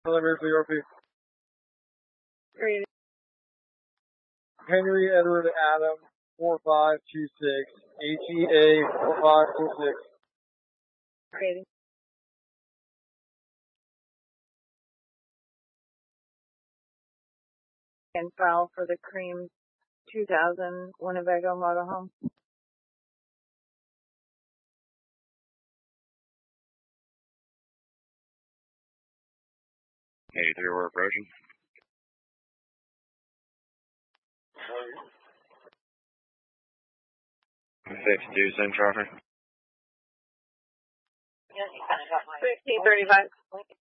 Delivery for your people. Great. Henry Edward Adam 4526. HEA 4526. Great. And file for the Cream 2000 Winnebago motorhome. Hey, we're approaching. 62, same traffic. 1635.